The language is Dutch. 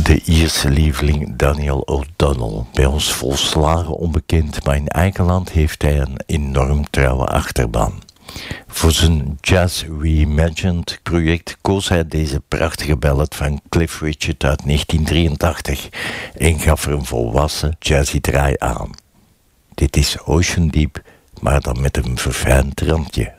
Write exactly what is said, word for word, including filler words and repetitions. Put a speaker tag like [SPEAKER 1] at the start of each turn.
[SPEAKER 1] De Ierse lieveling Daniel O'Donnell. Bij ons volslagen onbekend, maar in eigen land heeft hij een enorm trouwe achterban. Voor zijn Jazz Reimagined project koos hij deze prachtige ballad van Cliff Richard uit negentien drieëntachtig en gaf er een volwassen jazzy draai aan. Dit is Ocean Deep, maar dan met een verfijnd randje.